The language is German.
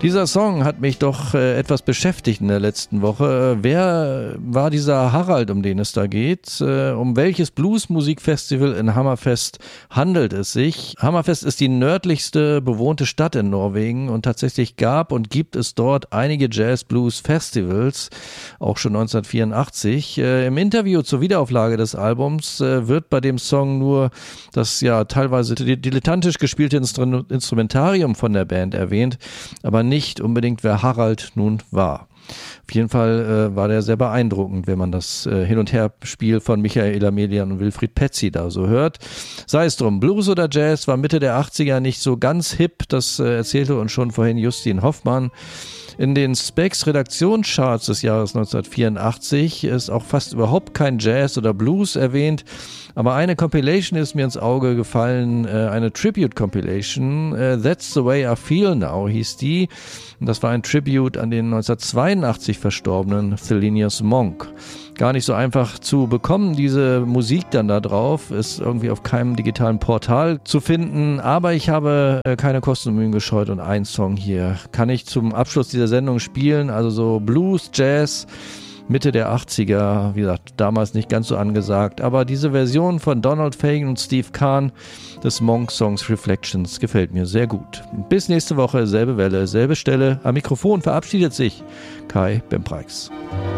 Dieser Song hat mich doch etwas beschäftigt in der letzten Woche. Wer war dieser Harald, um den es da geht? Um welches Bluesmusikfestival in Hammerfest handelt es sich? Hammerfest ist die nördlichste bewohnte Stadt in Norwegen und tatsächlich gab und gibt es dort einige Jazz-Blues-Festivals, auch schon 1984. Im Interview zur Wiederauflage des Albums wird bei dem Song nur das ja teilweise dilettantisch gespielte Instrumentarium von der Band erwähnt, aber nicht unbedingt, wer Harald nun war. Auf jeden Fall war der sehr beeindruckend, wenn man das Hin- und Her-Spiel von Michael Amelian und Wilfried Petzi da so hört. Sei es drum, Blues oder Jazz war Mitte der 80er nicht so ganz hip, das erzählte uns schon vorhin Justin Hoffmann. In den Specs Redaktionscharts des Jahres 1984 ist auch fast überhaupt kein Jazz oder Blues erwähnt, aber eine Compilation ist mir ins Auge gefallen, eine Tribute-Compilation, That's the Way I Feel Now hieß die. Und das war ein Tribute an den 1982 verstorbenen Thelonious Monk. Gar nicht so einfach zu bekommen, diese Musik dann da drauf, ist irgendwie auf keinem digitalen Portal zu finden, aber ich habe keine Kosten und Mühen gescheut und einen Song hier kann ich zum Abschluss dieser Sendung spielen, also so Blues, Jazz, Mitte der 80er, wie gesagt, damals nicht ganz so angesagt, aber diese Version von Donald Fagen und Steve Kahn des Monk-Songs Reflections gefällt mir sehr gut. Bis nächste Woche, selbe Welle, selbe Stelle. Am Mikrofon verabschiedet sich Kai Bempreix.